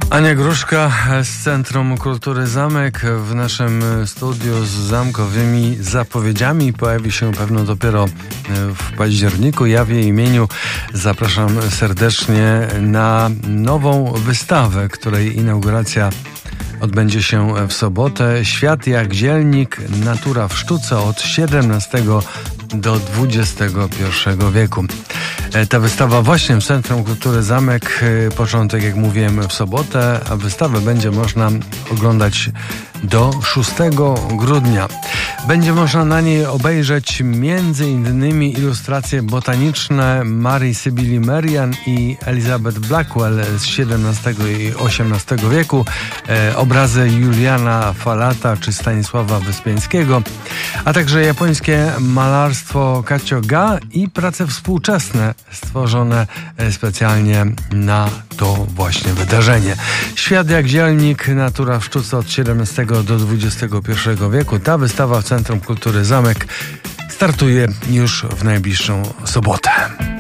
Ania Gruszka z Centrum Kultury Zamek w naszym studiu z zamkowymi zapowiedziami. Pojawi się pewno dopiero w październiku. Ja w jej imieniu zapraszam serdecznie na nową wystawę, której inauguracja odbędzie się w sobotę. Świat jak zielnik, natura w sztuce od XVII do XXI wieku. Ta wystawa właśnie w Centrum Kultury Zamek. Początek, jak mówiłem, w sobotę, a wystawę będzie można oglądać do 6 grudnia. Będzie można na niej obejrzeć m.in. ilustracje botaniczne Marii Sybili Merian i Elizabeth Blackwell z XVII i XVIII wieku, obrazy Juliana Falata czy Stanisława Wyspiańskiego, a także japońskie malarstwo Kachio-ga i prace współczesne stworzone specjalnie na to właśnie wydarzenie. Świat jak zielnik, natura w sztuce od XVII do XXI wieku. Ta wystawa w Centrum Kultury Zamek startuje już w najbliższą sobotę.